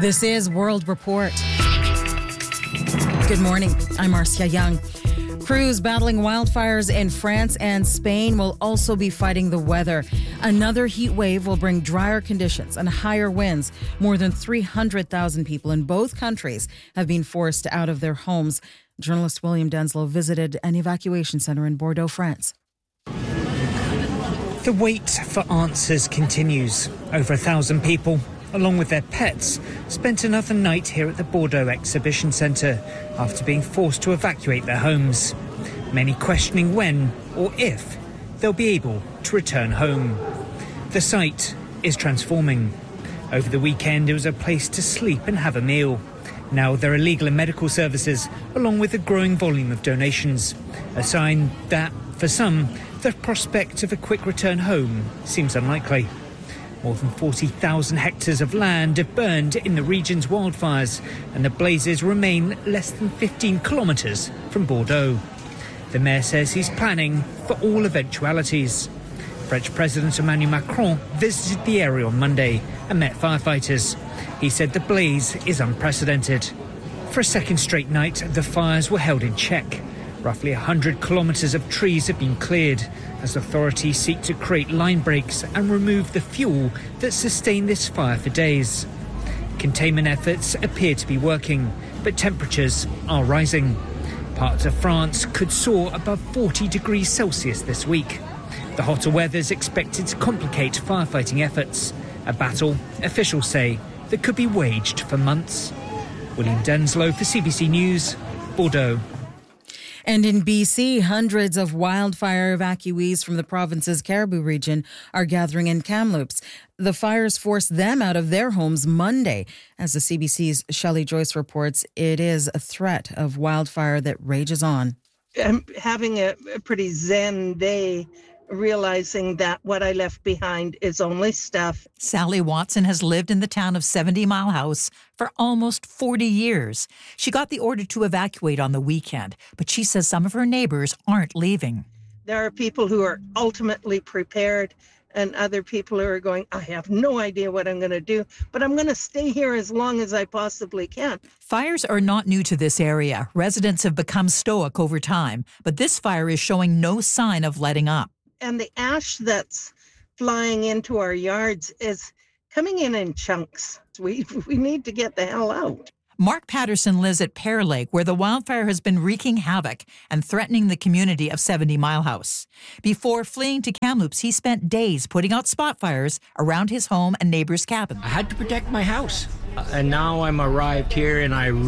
This is World Report. Good morning. I'm Marcia Young. Crews battling wildfires in France and Spain will also be fighting the weather. Another heat wave will bring drier conditions and higher winds. More than 300,000 people in both countries have been forced out of their homes. Journalist William Denslow visited an evacuation center in Bordeaux, France. The wait for answers continues. Over 1,000 people, along with their pets, spent another night here at the Bordeaux Exhibition Centre after being forced to evacuate their homes. Many questioning when or if they'll be able to return home. The site is transforming. Over the weekend, it was a place to sleep and have a meal. Now there are legal and medical services, along with a growing volume of donations. A sign that, for some, the prospect of a quick return home seems unlikely. More than 40,000 hectares of land have burned in the region's wildfires, and the blazes remain less than 15 kilometres from Bordeaux. The mayor says he's planning for all eventualities. French President Emmanuel Macron visited the area on Monday and met firefighters. He said the blaze is unprecedented. For a second straight night, the fires were held in check. Roughly 100 kilometres of trees have been cleared as authorities seek to create line breaks and remove the fuel that sustained this fire for days. Containment efforts appear to be working, but temperatures are rising. Parts of France could soar above 40 degrees Celsius this week. The hotter weather is expected to complicate firefighting efforts, a battle, officials say, that could be waged for months. William Denslow for CBC News, Bordeaux. And in BC, hundreds of wildfire evacuees from the province's Cariboo region are gathering in Kamloops. The fires forced them out of their homes Monday. As the CBC's Shelley Joyce reports, it is a threat of wildfire that rages on. I'm having a pretty zen day, realizing that what I left behind is only stuff. Sally Watson has lived in the town of 70 Mile House for almost 40 years. She got the order to evacuate on the weekend, but she says some of her neighbors aren't leaving. There are people who are ultimately prepared and other people who are going, I have no idea what I'm going to do, but I'm going to stay here as long as I possibly can. Fires are not new to this area. Residents have become stoic over time, but this fire is showing no sign of letting up. And the ash that's flying into our yards is coming in chunks. We need to get the hell out. Mark Patterson lives at Pear Lake, where the wildfire has been wreaking havoc and threatening the community of 70 Mile House. Before fleeing to Kamloops, he spent days putting out spot fires around his home and neighbors' cabins. I had to protect my house. And now I'm arrived here, and I'm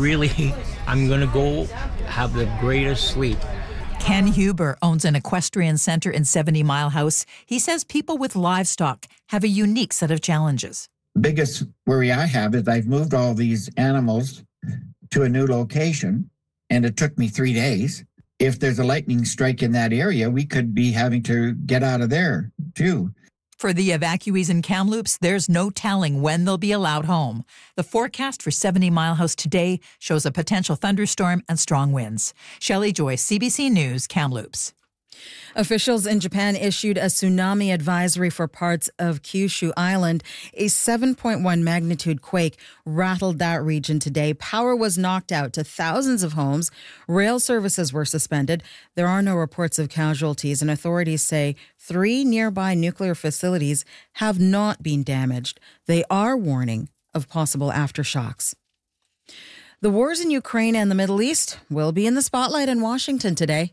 going to go have the greatest sleep. Ken Huber owns an equestrian center in 70 Mile House. He says people with livestock have a unique set of challenges. The biggest worry I have is I've moved all these animals to a new location, and it took me 3 days. If there's a lightning strike in that area, we could be having to get out of there, too. For the evacuees in Kamloops, there's no telling when they'll be allowed home. The forecast for 70 Mile House today shows a potential thunderstorm and strong winds. Shelley Joyce, CBC News, Kamloops. Officials in Japan issued a tsunami advisory for parts of Kyushu Island. A 7.1 magnitude quake rattled that region today. Power was knocked out to thousands of homes. Rail services were suspended. There are no reports of casualties, and authorities say 3 nearby nuclear facilities have not been damaged. They are warning of possible aftershocks. The wars in Ukraine and the Middle East will be in the spotlight in Washington today.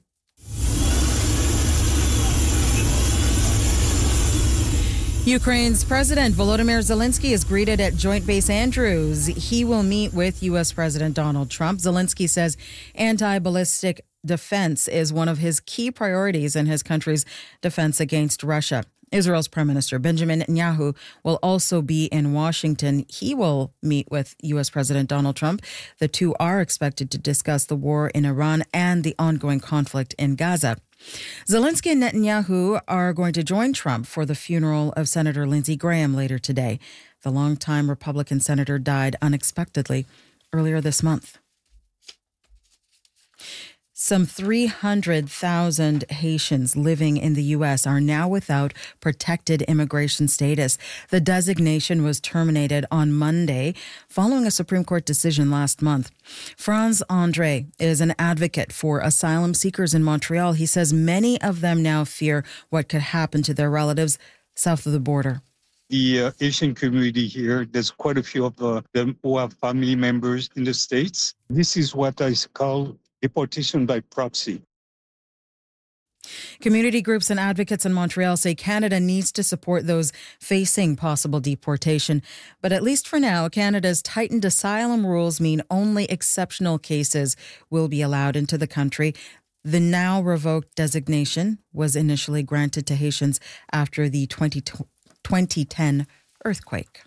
Ukraine's President Volodymyr Zelensky is greeted at Joint Base Andrews. He will meet with U.S. President Donald Trump. Zelensky says anti-ballistic defense is one of his key priorities in his country's defense against Russia. Israel's Prime Minister Benjamin Netanyahu will also be in Washington. He will meet with U.S. President Donald Trump. The two are expected to discuss the war in Iran and the ongoing conflict in Gaza. Zelensky and Netanyahu are going to join Trump for the funeral of Senator Lindsey Graham later today. The longtime Republican senator died unexpectedly earlier this month. Some 300,000 Haitians living in the U.S. are now without protected immigration status. The designation was terminated on Monday following a Supreme Court decision last month. Franz Andre is an advocate for asylum seekers in Montreal. He says many of them now fear what could happen to their relatives south of the border. The Asian community here, there's quite a few of them who have family members in the States. This is what I call deportation by proxy. Community groups and advocates in Montreal say Canada needs to support those facing possible deportation. But at least for now, Canada's tightened asylum rules mean only exceptional cases will be allowed into the country. The now revoked designation was initially granted to Haitians after the 2010 earthquake.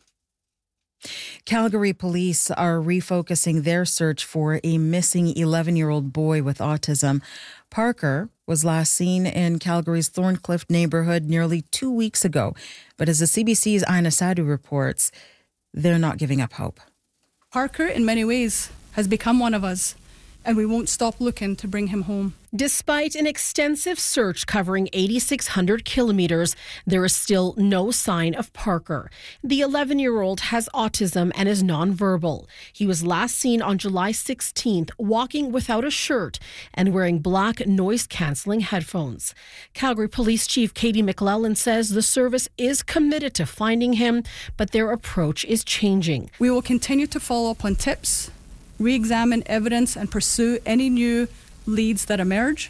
Calgary police are refocusing their search for a missing 11-year-old boy with autism. Parker was last seen in Calgary's Thorncliffe neighborhood nearly 2 weeks ago. But as the CBC's Aina Sadu reports, they're not giving up hope. Parker, in many ways, has become one of us, and we won't stop looking to bring him home. Despite an extensive search covering 8,600 kilometers, there is still no sign of Parker. The 11-year-old has autism and is nonverbal. He was last seen on July 16th walking without a shirt and wearing black noise-canceling headphones. Calgary Police Chief Katie McLellan says the service is committed to finding him, but their approach is changing. We will continue to follow up on tips, re-examine evidence, and pursue any new leads that emerge.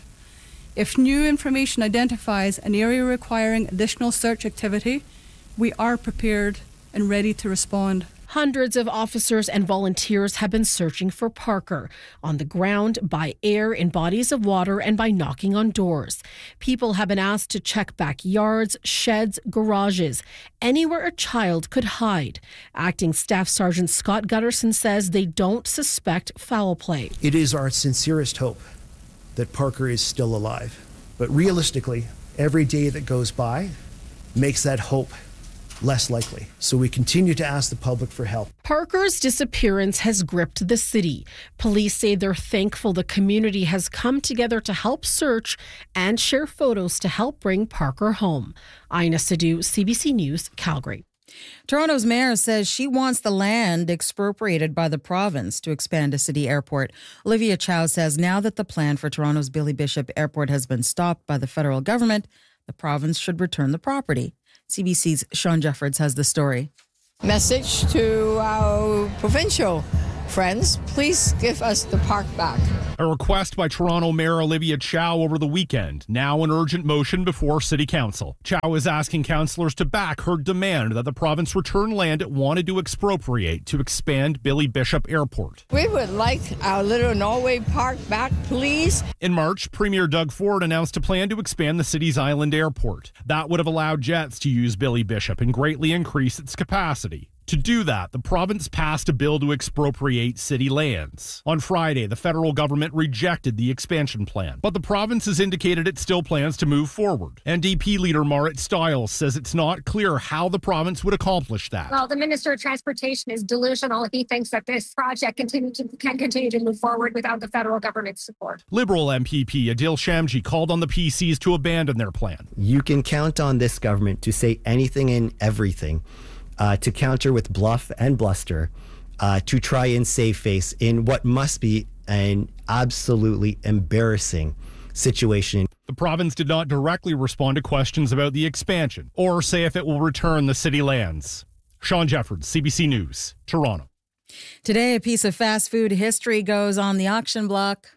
If new information identifies an area requiring additional search activity, we are prepared and ready to respond. Hundreds of officers and volunteers have been searching for Parker on the ground, by air, in bodies of water, and by knocking on doors. People have been asked to check backyards, sheds, garages, anywhere a child could hide. Acting Staff Sergeant Scott Gutterson says they don't suspect foul play. It is our sincerest hope that Parker is still alive. But realistically, every day that goes by makes that hope less likely. So we continue to ask the public for help. Parker's disappearance has gripped the city. Police say they're thankful the community has come together to help search and share photos to help bring Parker home. Aina Sadu, CBC News, Calgary. Toronto's mayor says she wants the land expropriated by the province to expand a city airport. Olivia Chow says now that the plan for Toronto's Billy Bishop Airport has been stopped by the federal government, the province should return the property. CBC's Sean Jeffords has the story. Message to our provincial friends, please give us the park back. A request by Toronto Mayor Olivia Chow over the weekend, now an urgent motion before City Council. Chow is asking councillors to back her demand that the province return land it wanted to expropriate to expand Billy Bishop Airport. We would like our little Norway Park back, please. In March, Premier Doug Ford announced a plan to expand the city's island airport. That would have allowed jets to use Billy Bishop and greatly increase its capacity. To do that, the province passed a bill to expropriate city lands. On Friday, the federal government rejected the expansion plan, but the province has indicated it still plans to move forward. NDP leader Marit Stiles says it's not clear how the province would accomplish that. Well, the Minister of Transportation is delusional if he thinks that this project can continue to move forward without the federal government's support. Liberal MPP Adil Shamji called on the PCs to abandon their plan. You can count on this government to say anything and everything, to counter with bluff and bluster, to try and save face in what must be an absolutely embarrassing situation. The province did not directly respond to questions about the expansion or say if it will return the city lands. Sean Jeffords, CBC News, Toronto. Today, a piece of fast food history goes on the auction block.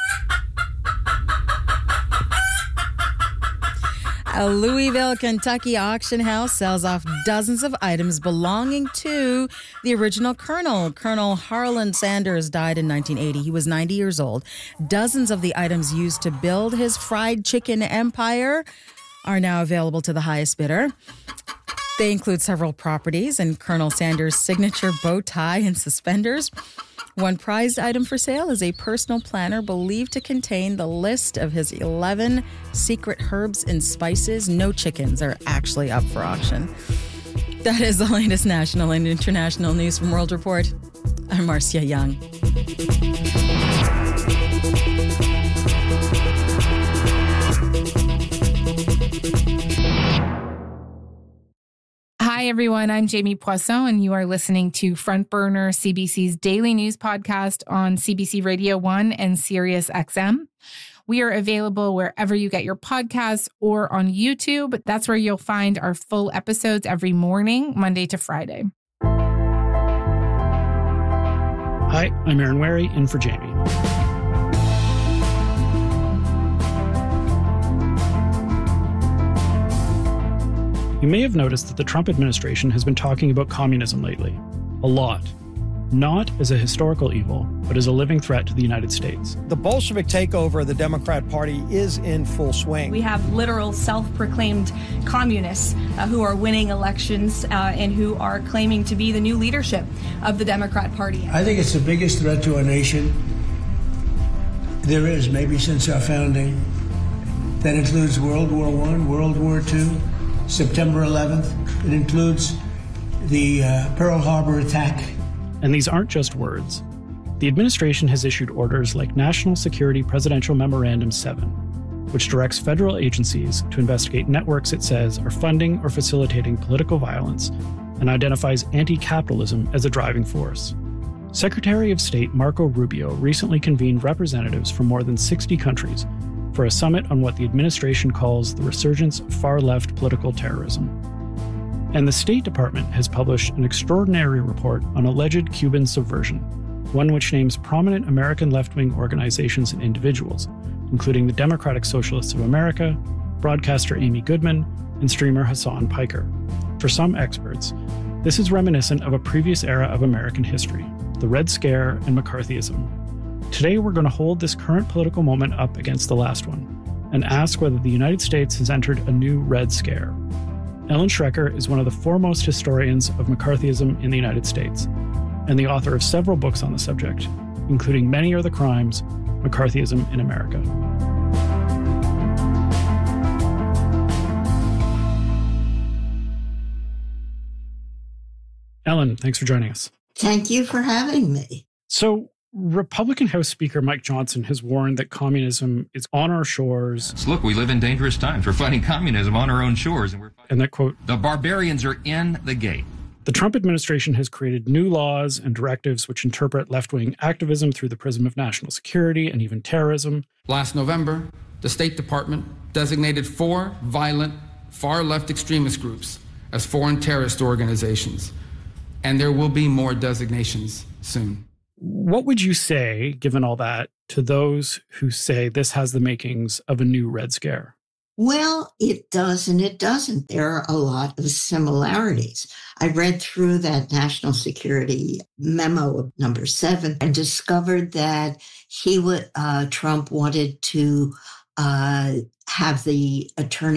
A Louisville, Kentucky auction house sells off dozens of items belonging to the original Colonel. Colonel Harlan Sanders died in 1980. He was 90 years old. Dozens of the items used to build his fried chicken empire are now available to the highest bidder. They include several properties and Colonel Sanders' signature bow tie and suspenders. One prized item for sale is a personal planner believed to contain the list of his 11 secret herbs and spices. No chickens are actually up for auction. That is the latest national and international news from World Report. I'm Marcia Young. everyone. I'm Jamie Poisson, and you are listening to Front Burner, CBC's daily news podcast on CBC Radio 1 and Sirius XM. We are available wherever you get your podcasts or on YouTube. That's where you'll find our full episodes every morning, Monday to Friday. Hi, I'm Aaron Wary, in for Jamie. You may have noticed that the Trump administration has been talking about communism lately. A lot. Not as a historical evil, but as a living threat to the United States. The Bolshevik takeover of the Democrat Party is in full swing. We have literal self-proclaimed communists who are winning elections and who are claiming to be the new leadership of the Democrat Party. I think it's the biggest threat to our nation there is, maybe since our founding. That includes World War I, World War II, September 11th. It includes the Pearl Harbor attack. And these aren't just words. The administration has issued orders like National Security Presidential Memorandum 7, which directs federal agencies to investigate networks it says are funding or facilitating political violence and identifies anti-capitalism as a driving force. Secretary of State Marco Rubio recently convened representatives from more than 60 countries for a summit on what the administration calls the resurgence of far-left political terrorism. And the State Department has published an extraordinary report on alleged Cuban subversion, one which names prominent American left-wing organizations and individuals, including the Democratic Socialists of America, broadcaster Amy Goodman, and streamer Hassan Piker. For some experts, this is reminiscent of a previous era of American history, the Red Scare and McCarthyism. Today, we're going to hold this current political moment up against the last one and ask whether the United States has entered a new Red Scare. Ellen Schrecker is one of the foremost historians of McCarthyism in the United States and the author of several books on the subject, including Many Are the Crimes, McCarthyism in America. Ellen, thanks for joining us. Thank you for having me. So, Republican House Speaker Mike Johnson has warned that communism is on our shores. So look, we live in dangerous times. We're fighting communism on our own shores. And that, quote, the barbarians are in the gate. The Trump administration has created new laws and directives which interpret left-wing activism through the prism of national security and even terrorism. Last November, the State Department designated 4 violent, far-left extremist groups as foreign terrorist organizations. And there will be more designations soon. What would you say, given all that, to those who say this has the makings of a new Red Scare? Well, it does and it doesn't. There are a lot of similarities. I read through that national security memo number 7 and discovered that Trump wanted to have the attorney